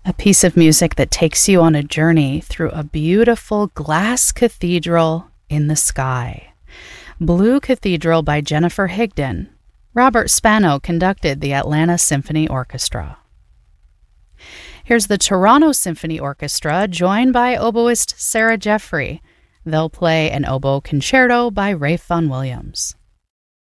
a piece of music that takes you on a journey through a beautiful glass cathedral in the sky. Blue Cathedral by Jennifer Higdon. Robert Spano conducted the Atlanta Symphony Orchestra. Here's the Toronto Symphony Orchestra, joined by oboist Sarah Jeffrey. They'll play an oboe concerto by Ralph Vaughan Williams.